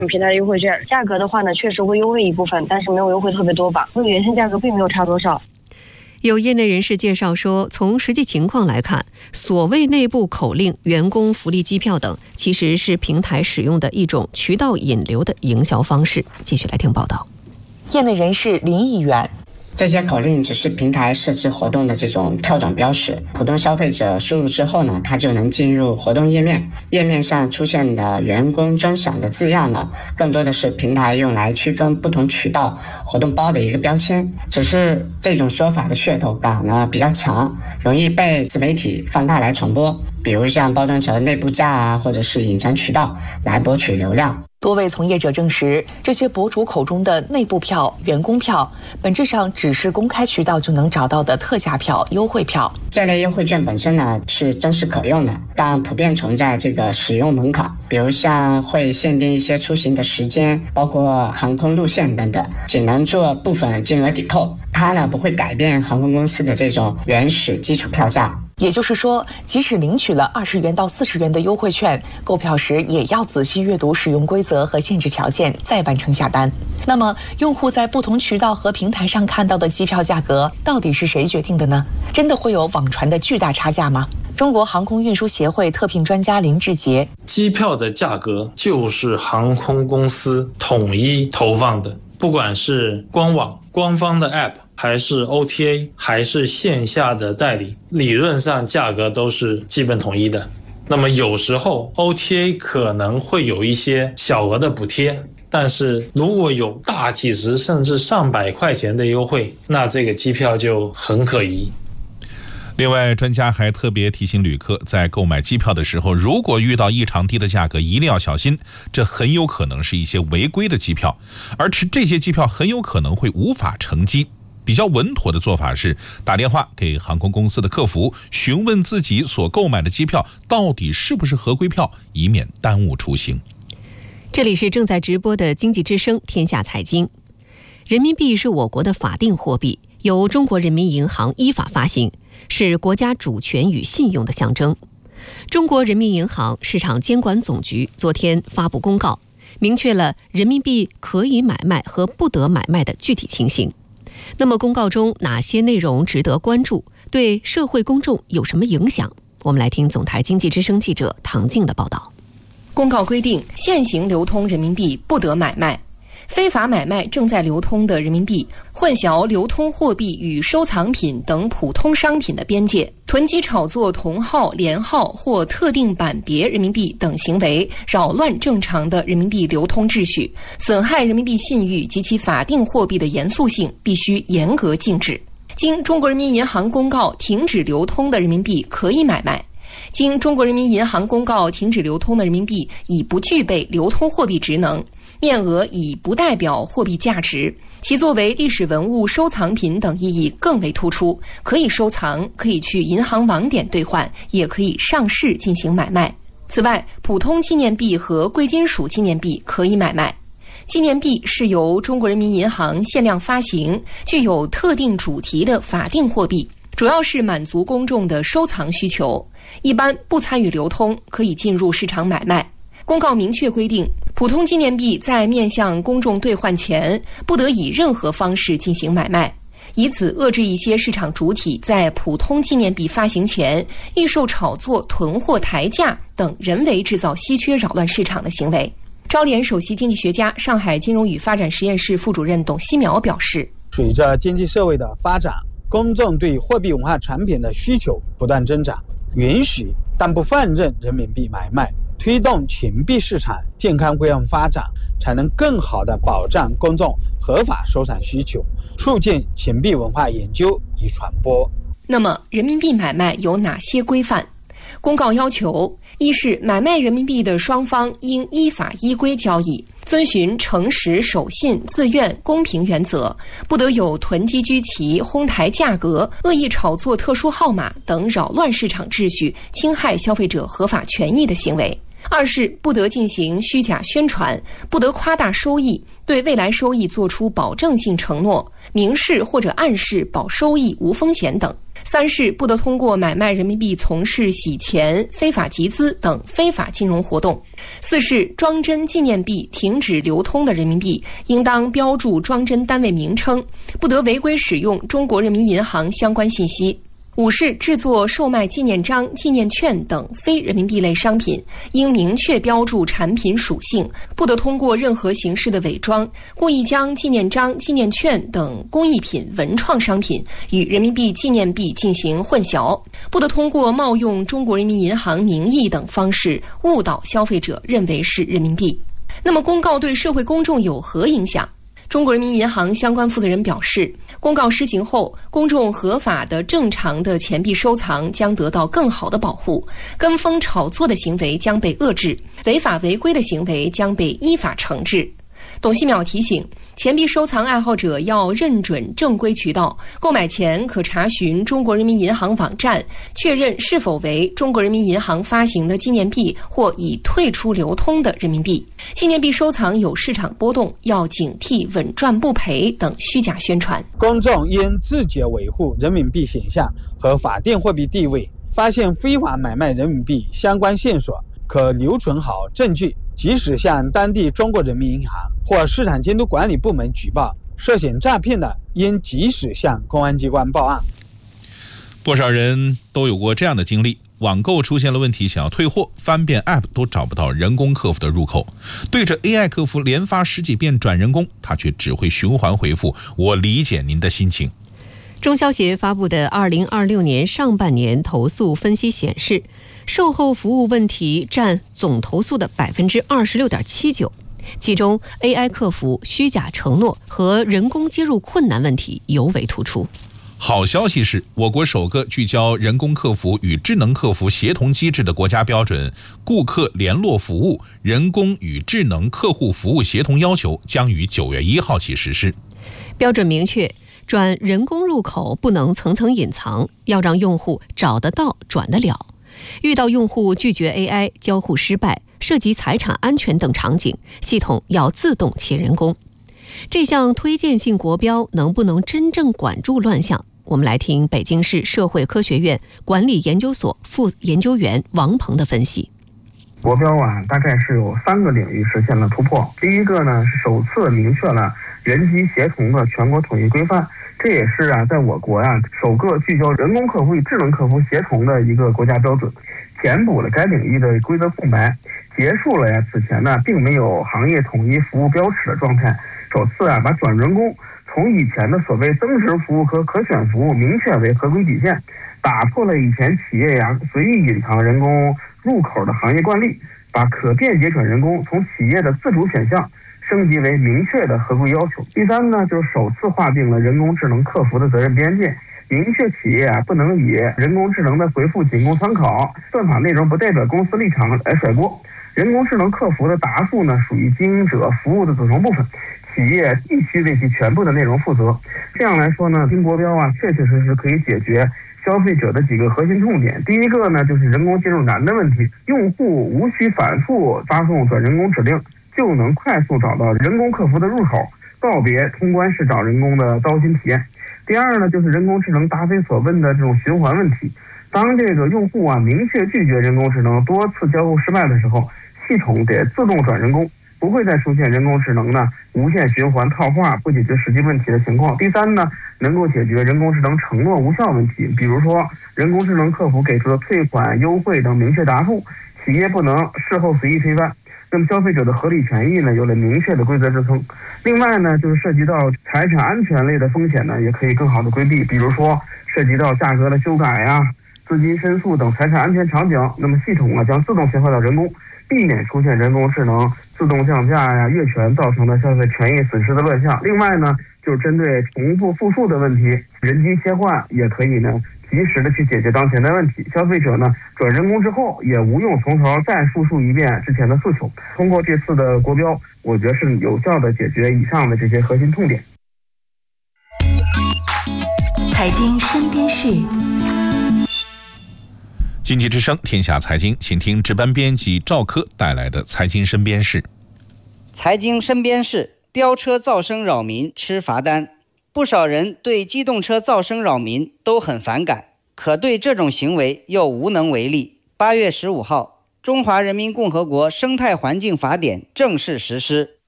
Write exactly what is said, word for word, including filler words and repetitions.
平台的优惠券，价格的话呢，确实会优惠一部分，但是没有优惠特别多吧，和原先价格并没有差多少。 有业内人士介绍说，从实际情况来看，所谓内部口令、员工福利机票等，其实是平台使用的一种渠道引流的营销方式。继续来听报道。 业内人士林议员， 这些口令只是平台设置活动的这种跳转标识，普通消费者输入之后呢，他就能进入活动页面，页面上出现的员工专享的字样呢，更多的是平台用来区分不同渠道活动包的一个标签，只是这种说法的噱头感呢比较强，容易被自媒体放大来传播，比如像包装成内部价啊，或者是隐藏渠道来博取流量。 多位从业者证实，这些博主口中的内部票、员工票，本质上只是公开渠道就能找到的特价票、优惠票。 这类优惠券本身呢是真实可用的，但普遍存在这个使用门槛，比如像会限定一些出行的时间，包括航空路线等等，只能做部分金额抵扣。它呢不会改变航空公司的这种原始基础票价。 也就是说，即使领取了二十元到四十元的优惠券，购票时也要仔细阅读使用规则和限制条件，再完成下单。那么，用户在不同渠道和平台上看到的机票价格，到底是谁决定的呢？真的会有网传的巨大差价吗？中国航空运输协会特聘专家林志杰， 机票的价格就是航空公司统一投放的，不管是官网、官方的 App， 还是 O T A， 还是线下的代理，理论上价格都是基本统一的。那么有时候 O T A 可能会有一些小额的补贴，但是如果有大几十甚至上百块钱的优惠，那这个机票就很可疑。 另外，专家还特别提醒旅客，在购买机票的时候，如果遇到异常低的价格，一定要小心，这很有可能是一些违规的机票，而这些机票很有可能会无法乘机。比较稳妥的做法是打电话给航空公司的客服，询问自己所购买的机票到底是不是合规票，以免耽误出行。 这里是正在直播的经济之声天下财经。人民币是我国的法定货币，由中国人民银行依法发行，是国家主权与信用的象征。中国人民银行市场监管总局昨天发布公告，明确了人民币可以买卖和不得买卖的具体情形。那么公告中哪些内容值得关注，对社会公众有什么影响？我们来听总台经济之声记者唐静的报道。 公告规定，现行流通人民币不得买卖，非法买卖正在流通的人民币，混淆流通货币与收藏品等普通商品的边界，囤积炒作同号、连号或特定版别人民币等行为，扰乱正常的人民币流通秩序，损害人民币信誉及其法定货币的严肃性，必须严格禁止。经中国人民银行公告停止流通的人民币可以买卖。经中国人民银行公告停止流通的人民币已不具备流通货币职能，面额已不代表货币价值，其作为历史文物收藏品等意义更为突出，可以收藏，可以去银行网点兑换，也可以上市进行买卖。此外，普通纪念币和贵金属纪念币可以买卖。纪念币是由中国人民银行限量发行，具有特定主题的法定货币，主要是满足公众的收藏需求，一般不参与流通，可以进入市场买卖。公告明确规定，普通纪念币在面向公众兑换前，不得以任何方式进行买卖，以此遏制一些市场主体在普通纪念币发行前预售炒作、囤货抬价等人为制造稀缺扰乱市场的行为。招联首席经济学家、上海金融与发展实验室副主任董希苗表示， 随着经济社会的发展，公众对货币文化产品的需求不断增长，允许但不放任人民币买卖，推动钱币市场健康规范发展，才能更好地保障公众合法收藏需求，促进钱币文化研究与传播。 那么，人民币买卖有哪些规范？公告要求：一是买卖人民币的双方应依法依规交易，遵循诚实、守信、自愿、公平原则，不得有囤积居奇、哄抬价格、恶意炒作特殊号码等扰乱市场秩序、侵害消费者合法权益的行为。 二是不得进行虚假宣传，不得夸大收益，对未来收益作出保证性承诺，明示或者暗示保收益无风险等。三是不得通过买卖人民币从事洗钱、非法集资等非法金融活动。四是装帧纪念币停止流通的人民币应当标注装帧单位名称，不得违规使用中国人民银行相关信息。五是制作、售卖纪念章、纪念券等非人民币类商品，应明确标注产品属性，不得通过任何形式的伪装，故意将纪念章、纪念券等工艺品、文创商品与人民币纪念币进行混淆，不得通过冒用中国人民银行名义等方式误导消费者认为是人民币。那么，公告对社会公众有何影响？中国人民银行相关负责人表示，公告施行后，公众合法的、正常的钱币收藏将得到更好的保护，跟风炒作的行为将被遏制，违法违规的行为将被依法惩治。董希淼提醒，钱币收藏爱好者要认准正规渠道，购买前可查询中国人民银行网站，确认是否为中国人民银行发行的纪念币或已退出流通的人民币。纪念币收藏有市场波动，要警惕稳赚不赔等虚假宣传。 公众应自觉维护人民币形象和法定货币地位，发现非法买卖人民币相关线索，可留存好证据，及时向当地中国人民银行或市场监督管理部门举报，涉嫌诈骗的应及时向公安机关报案。 不少人都有过这样的经历，网购出现了问题，想要退货，翻遍 App 都找不到人工客服的入口，对着 A I 客服连发十几遍转人工，他却只会循环回复我理解您的心情。 中消协发布的二零二六年上半年投诉分析显示，售后服务问题占总投诉的 百分之二十六点七九， 其中 A I 客服虚假承诺和人工接入困难问题尤为突出。 好消息是，我国首个聚焦人工客服与智能客服协同机制的国家标准《顾客联络服务人工与智能客户服务协同要求》将于九月一号起实施。 标准明确，转人工入口不能层层隐藏，要让用户找得到、转得了。遇到用户拒绝 A I、交互失败、涉及财产安全等场景，系统要自动切人工。这项推荐性国标能不能真正管住乱象？我们来听北京市社会科学院管理研究所副研究员王鹏的分析。 国标啊，大概是有三个领域实现了突破。第一个呢，是首次明确了人机协同的全国统一规范，这也是啊，在我国啊首个聚焦人工客服与智能客服协同的一个国家标准，填补了该领域的规则空白，结束了呀此前呢并没有行业统一服务标尺的状态。首次啊把转人工从以前的所谓增值服务和可选服务明确为合规底线，打破了以前企业呀随意隐藏人工入口的行业惯例，把可便捷转人工从企业的自主选项升级为明确的合规要求。第三呢，就是首次划定了人工智能客服的责任边界，明确企业啊不能以人工智能的回复仅供参考，算法内容不代表公司立场来甩锅。人工智能客服的答复呢属于经营者服务的组成部分，企业必须为其全部的内容负责。这样来说呢，新国标啊确确实实可以解决消费者的几个核心痛点。第一个呢，就是人工接入难的问题，用户无需反复发送转人工指令，就能快速找到人工客服的入口，告别通关式找人工的糟心体验。第二呢，就是人工智能答非所问的这种循环问题。当这个用户啊明确拒绝人工智能多次交互失败的时候，系统得自动转人工，不会再出现人工智能呢无限循环套话不解决实际问题的情况。第三呢，能够解决人工智能承诺无效问题，比如说人工智能客服给出的退款、优惠等明确答复，企业不能事后随意推翻，那么消费者的合理权益呢有了明确的规则支撑。另外呢，就是涉及到财产安全类的风险呢，也可以更好的规避，比如说涉及到价格的修改呀、资金申诉等财产安全场景，那么系统啊将自动切换到人工，避免出现人工智能自动降价呀、越权造成的消费权益损失的乱象。另外呢，就是针对重复复述的问题，人机切换也可以呢及时的去解决当前的问题。消费者呢转人工之后，也无用从头再复述一遍之前的诉求。通过这次的国标，我觉得是有效的解决以上的这些核心痛点。 财经身边事。 经济之声天下财经，请听值班编辑赵科带来的财经身边事。 财经身边事，飙车噪声扰民吃罚单。不少人对机动车噪声扰民都很反感，可对这种行为又无能为力。八月十五号，中华人民共和国生态环境法典正式实施，